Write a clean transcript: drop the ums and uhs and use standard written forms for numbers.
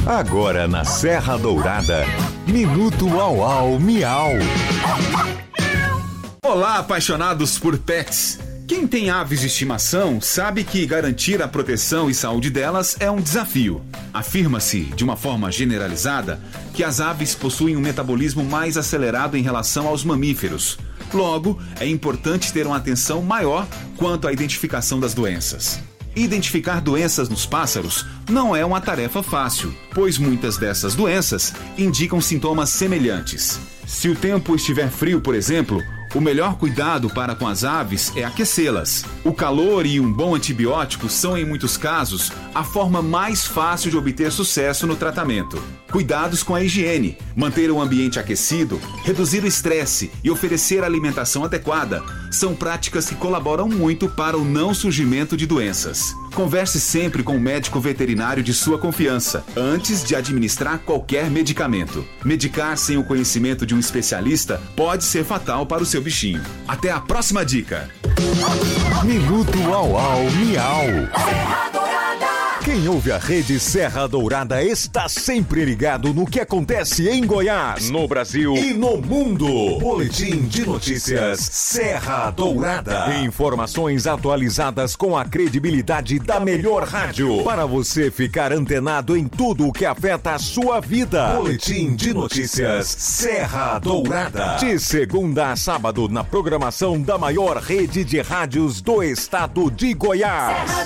Agora na Serra Dourada, Minuto Au Au Miau. Olá, apaixonados por pets. Quem tem aves de estimação sabe que garantir a proteção e saúde delas é um desafio. Afirma-se, de uma forma generalizada, que as aves possuem um metabolismo mais acelerado em relação aos mamíferos. Logo, é importante ter uma atenção maior quanto à identificação das doenças. Identificar doenças nos pássaros não é uma tarefa fácil, pois muitas dessas doenças indicam sintomas semelhantes. Se o tempo estiver frio, por exemplo, o melhor cuidado para com as aves é aquecê-las. O calor e um bom antibiótico são, em muitos casos, a forma mais fácil de obter sucesso no tratamento. Cuidados com a higiene, manter o ambiente aquecido, reduzir o estresse e oferecer alimentação adequada são práticas que colaboram muito para o não surgimento de doenças. Converse sempre com o médico veterinário de sua confiança antes de administrar qualquer medicamento. Medicar sem o conhecimento de um especialista pode ser fatal para o seu bichinho. Até a próxima dica. Minuto Au Au Miau. Quem ouve a rede Serra Dourada está sempre ligado no que acontece em Goiás, no Brasil e no mundo. Boletim de notícias Serra Dourada. Informações atualizadas com a credibilidade da melhor rádio, para você ficar antenado em tudo o que afeta a sua vida. Boletim de notícias Serra Dourada. De segunda a sábado na programação da maior rede de rádios do estado de Goiás.